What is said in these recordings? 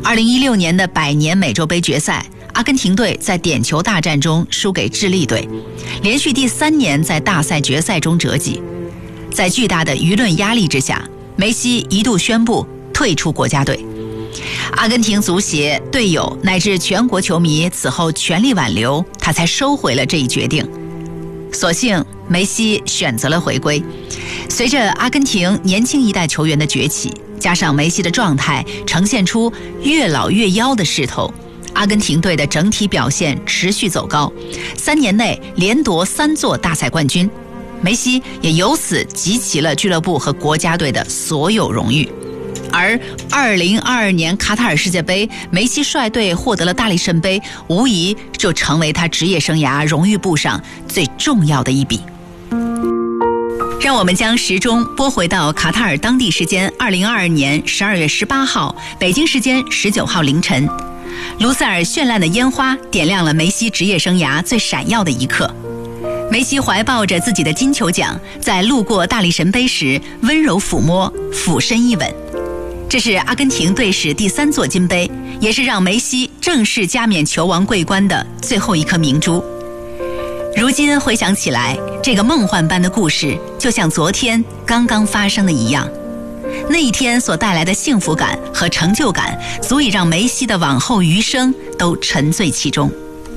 2016年的百年美洲杯决赛，阿根廷队在点球大战中输给智利队，连续第3年在大赛决赛中折戟。在巨大的舆论压力之下，梅西一度宣布退出国家队。阿根廷足协、队友乃至全国球迷此后全力挽留，他才收回了这一决定。所幸梅西选择了回归。随着阿根廷年轻一代球员的崛起，加上梅西的状态呈现出越老越妖的势头，阿根廷队的整体表现持续走高，3年内连夺3座大赛冠军。梅西也由此集齐了俱乐部和国家队的所有荣誉。而2022年卡塔尔世界杯，梅西率队获得了大力神杯，无疑就成为他职业生涯荣誉簿上最重要的一笔。让我们将时钟拨回到卡塔尔当地时间2022年12月18号，北京时间19号凌晨，卢塞尔绚烂的烟花点亮了梅西职业生涯最闪耀的一刻。梅西怀抱着自己的金球奖，在路过大力神杯时温柔抚摸，俯身一吻。这是阿根廷队史第3座金杯，也是让梅西正式加冕球王桂冠的最后一颗明珠。如今回想起来，这个梦幻般的故事就像昨天刚刚发生的一样。那一天所带来的幸福感和成就感，足以让梅西的往后余生都沉醉其中。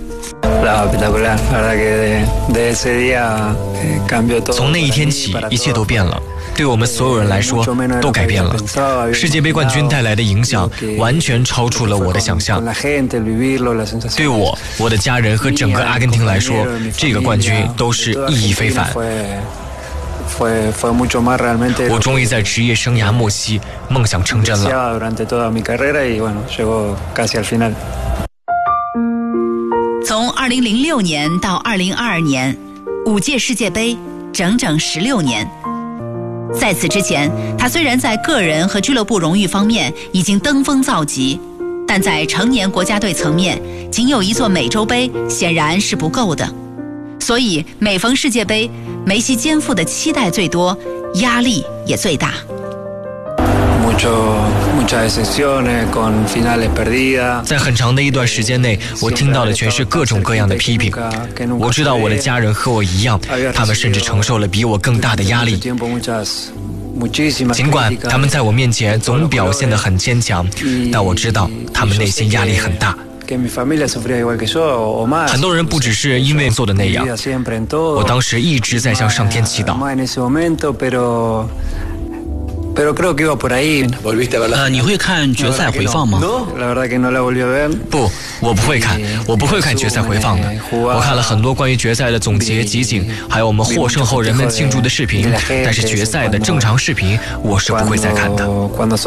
从那一天起，一切都变了，对我们所有人来说都改变了。世界杯冠军带来的影响完全超出了我的想象。对我、我的家人和整个阿根廷来说，这个冠军都是意义非凡。我终于在职业生涯末期梦想成真了。 从2006年到2022年，5届世界杯，整整16年。在此之前，他虽然在个人和俱乐部荣誉方面已经登峰造极，但在成年国家队层面，仅有1座美洲杯显然是不够的。所以每逢世界杯，梅西肩负的期待最多，压力也最大。 在很长的一段时间内，我听到的全是各种各样的批评。我知道我的家人和我一样，他们甚至承受了比我更大的压力。尽管他们在我面前总表现得很坚强，但我知道他们内心压力很大。很多人不只是因为做的那样，我当时一直在向上天祈祷。 你会看决赛回放吗？ 不，我不会看，我不会看决赛回放的。我看了很多关于决赛的总结集锦，还有我们获胜后人们庆祝的视频，但是决赛的正常视频我是不会再看的。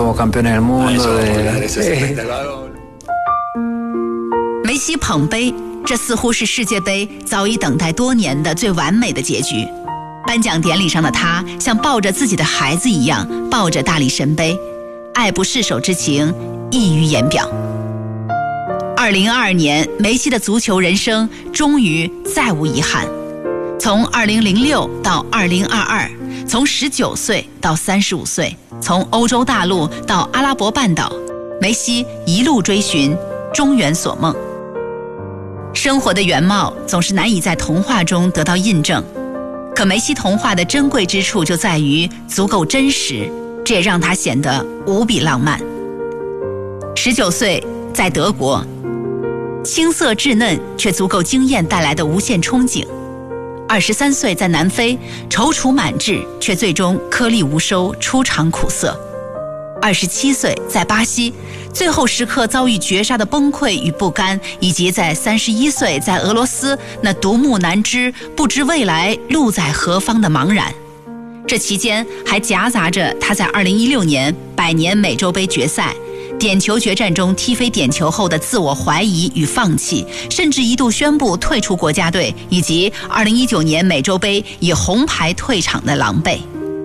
梅西捧杯，这似乎是世界杯早已等待多年的最完美的结局。颁奖典礼上的他像抱着自己的孩子一样抱着大力神杯，爱不释手之情溢于言表。2022年，梅西的足球人生终于再无遗憾。从2006到2022，从19岁到35岁，从欧洲大陆到阿拉伯半岛，梅西一路追寻，终圆所梦。生活的原貌总是难以在童话中得到印证，可梅西童话的珍贵之处就在于足够真实，这也让它显得无比浪漫。19岁在德国，青涩稚嫩却足够惊艳带来的无限憧憬；23岁在南非，踌躇满志却最终颗粒无收，出场苦涩；27岁在巴西，最后时刻遭遇绝杀的崩溃与不甘，以及在31岁在俄罗斯那独木难支、不知未来路在何方的茫然。这期间还夹杂着他在2016年百年美洲杯决赛点球决战中踢飞点球后的自我怀疑与放弃，甚至一度宣布退出国家队，以及2019年美洲杯以红牌退场的狼狈。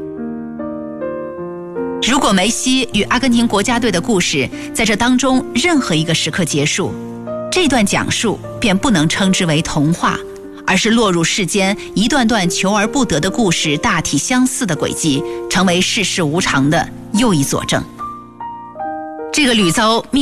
如果梅西与阿根廷国家队的故事在这当中任何一个时刻结束，这段讲述便不能称之为童话，而是落入世间一段段求而不得的故事大体相似的轨迹，成为世事无常的又一佐证。这个屡遭